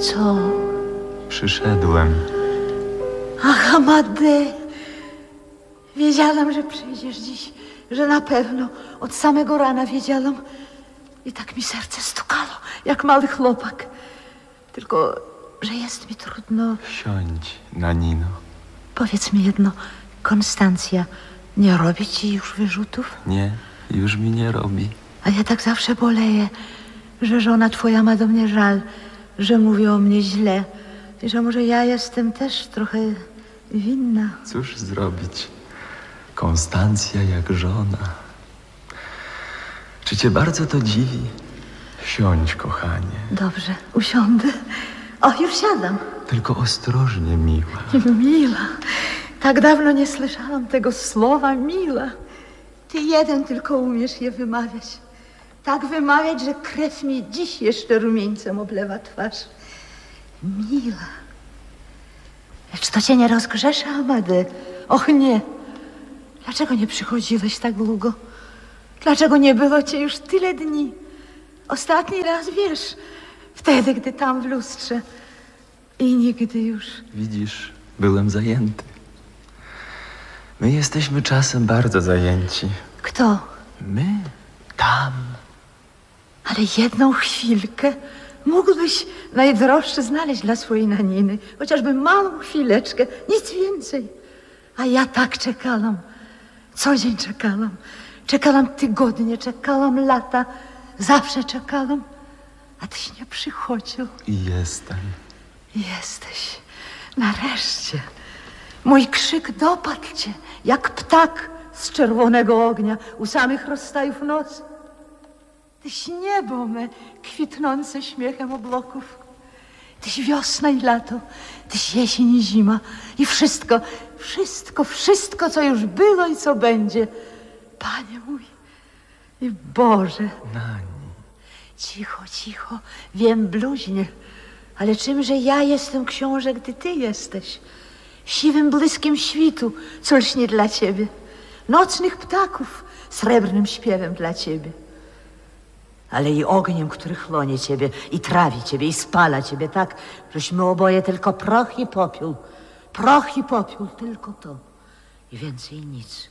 Co? Przyszedłem. Ach, Amadej. Wiedziałam, że przyjdziesz dziś. Że na pewno. Od samego rana wiedziałam. I tak mi serce stukało, jak mały chłopak. Tylko, że jest mi trudno. Siądź, Nanino. Powiedz mi jedno. Konstancja nie robi ci już wyrzutów? Nie, już mi nie robi. A ja tak zawsze boleję, że żona twoja ma do mnie żal, że mówi o mnie źle i że może ja jestem też trochę winna. Cóż zrobić? Konstancja jak żona. Czy cię bardzo to dziwi? Siądź, kochanie. Dobrze, usiądę. O, już siadam. Tylko ostrożnie, miła. Mila. Tak dawno nie słyszałam tego słowa, mila. Ty jeden tylko umiesz je wymawiać. Tak wymawiać, że krew mi dziś jeszcze rumieńcem oblewa twarz. Mila. Lecz to cię nie rozgrzesza, Amadej? Och nie. Dlaczego nie przychodziłeś tak długo? Dlaczego nie było cię już tyle dni? Ostatni raz, wiesz, wtedy, gdy tam w lustrze. I nigdy już. Widzisz, byłem zajęty. My jesteśmy czasem bardzo zajęci. Kto? My? Tam. Ale jedną chwilkę mógłbyś najdroższe znaleźć dla swojej Naniny. Chociażby małą chwileczkę, nic więcej. A ja tak czekałam. Co dzień czekałam. Czekałam tygodnie, czekałam lata. Zawsze czekałam. A tyś nie przychodził. I jestem. Jesteś. Nareszcie. Mój krzyk dopadł cię, jak ptak z czerwonego ognia u samych rozstajów nocy. Tyś niebo me, kwitnące śmiechem obłoków. Tyś wiosna i lato, tyś jesień i zima. I wszystko, co już było i co będzie. Panie mój i Boże. Nani. Cicho, wiem, bluźnie. Ale czymże ja jestem książę, gdy ty jesteś? Siwym błyskiem świtu, co lśnie dla ciebie. Nocnych ptaków, srebrnym śpiewem dla ciebie. Ale i ogniem, który chłonie ciebie i trawi ciebie i spala ciebie tak, żeśmy oboje tylko proch i popiół. Proch i popiół, tylko to. I więcej nic.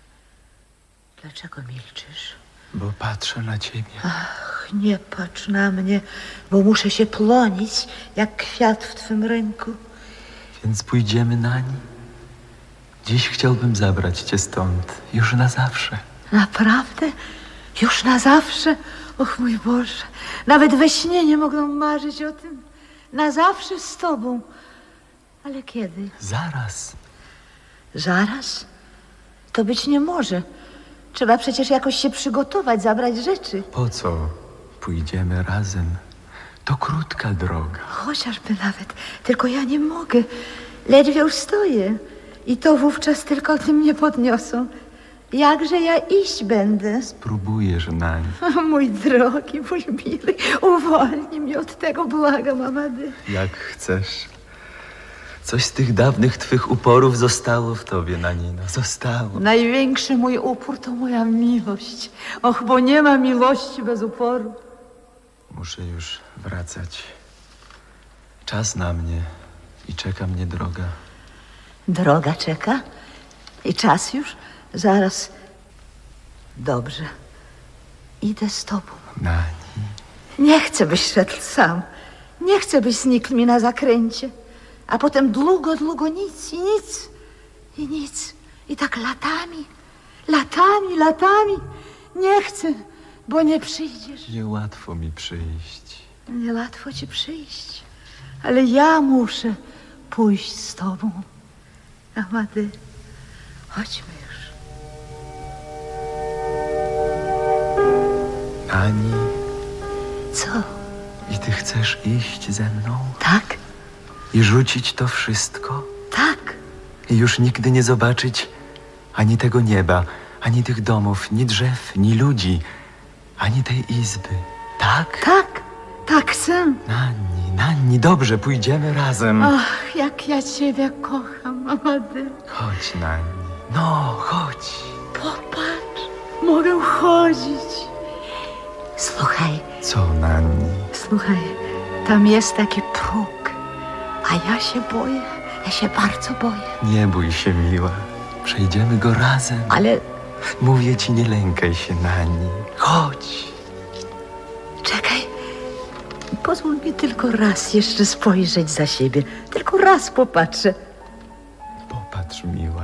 Dlaczego milczysz? Bo patrzę na ciebie. Ach, nie patrz na mnie, bo muszę się plonić, jak kwiat w twym ręku. Więc pójdziemy, Nani. Dziś chciałbym zabrać cię stąd, już na zawsze. Naprawdę? Już na zawsze? Och, mój Boże, nawet we śnie nie mogę marzyć o tym. Na zawsze z tobą. Ale kiedy? Zaraz. Zaraz? To być nie może. Trzeba przecież jakoś się przygotować, zabrać rzeczy. Po co pójdziemy razem? To krótka droga. Chociażby nawet. Tylko ja nie mogę. Ledwie już stoję. I to wówczas tylko tym mnie podniosą. Jakże ja iść będę? Spróbujesz, Nani. Mój drogi, mój miły, uwolnij mnie od tego, błagam, Amadej. Jak chcesz. Coś z tych dawnych twych uporów zostało w tobie, Nanino. Zostało. Największy mój upór to moja miłość. Och, bo nie ma miłości bez uporu. Muszę już wracać. Czas na mnie i czeka mnie droga. Droga czeka? I czas już? Zaraz. Dobrze. Idę z tobą. Nani. Nie chcę, byś szedł sam. Nie chcę, byś znikł mi na zakręcie. A potem długo nic i nic. I nic. I tak latami. Nie chcę, bo nie przyjdziesz. Niełatwo mi przyjść. Niełatwo ci przyjść. Ale ja muszę pójść z tobą. Amadej, chodźmy już. Nani. Co? I ty chcesz iść ze mną? Tak? I rzucić to wszystko? Tak. I już nigdy nie zobaczyć ani tego nieba, ani tych domów, ni drzew, ni ludzi, ani tej izby. Tak? Tak chcę. Nani, dobrze, pójdziemy razem. Ach, jak ja ciebie kocham, Amadej. Chodź, Nani. No, chodź. Popatrz, mogę chodzić. Słuchaj. Co, Nani? Słuchaj, tam jest taki próg, a ja się boję, ja się bardzo boję. Nie bój się, miła. Przejdziemy go razem. Ale Mówię ci, nie lękaj się na niej. Chodź. czekaj, pozwól mi tylko raz jeszcze spojrzeć za siebie. Tylko raz popatrzę. Popatrz, miła.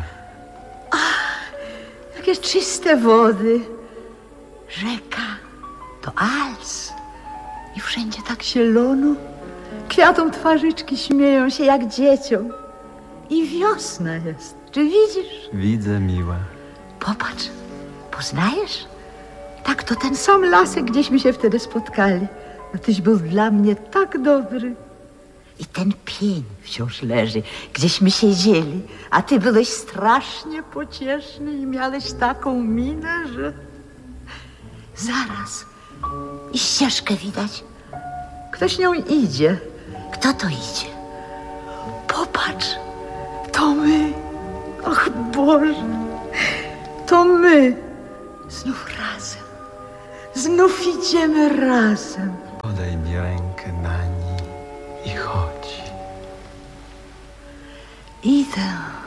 Jakie czyste wody. Rzeka to Als. I wszędzie tak zielono. Kwiatom twarzyczki śmieją się jak dzieciom. I wiosna jest. Czy widzisz? Widzę, miła. Popatrz, poznajesz? Tak, to ten sam lasek, gdzieśmy się wtedy spotkali. No tyś był dla mnie tak dobry. I ten pień wciąż leży, gdzieśmy siedzieli, a ty byłeś strasznie pocieszny i miałeś taką minę, że... Zaraz. I ścieżkę widać. Ktoś nią idzie. Kto to idzie? Popatrz. To my. Och Boże. To my. Znów razem. Znów idziemy razem. Podaj mi rękę na niej i chodź. Idę.